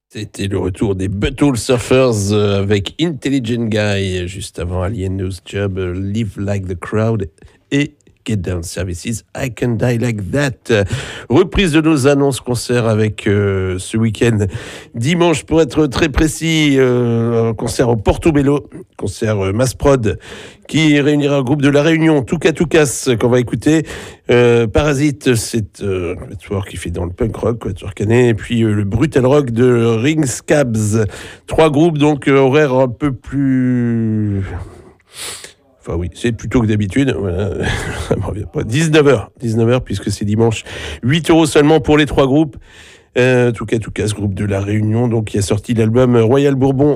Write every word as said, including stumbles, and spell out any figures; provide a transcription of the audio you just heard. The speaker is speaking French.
C'était le retour des Butthole Surfers euh, avec Intelligent Guy, juste avant Alien Nose Job, euh, Live Like the Crowd et Get Down Services, I Can Die Like That. Euh, reprise de nos annonces concerts avec euh, ce week-end, dimanche pour être très précis, euh, un concert au Portobello, concert euh, Mass Prod, qui réunira un groupe de La Réunion, Touka Toukas, qu'on va écouter. Euh, Parasite, c'est euh, un quatuor qui fait dans le punk rock, quatuor canet, et puis euh, le brutal rock de Ring Scabs. Trois groupes, donc euh, horaire un peu plus... Enfin oui, c'est plutôt que d'habitude. Voilà. Ça me revient pas. dix-neuf heures. dix-neuf heures, puisque c'est dimanche. huit euros seulement pour les trois groupes. Euh, Touka Toukas, groupe de La Réunion, donc qui a sorti l'album Royal Bourbon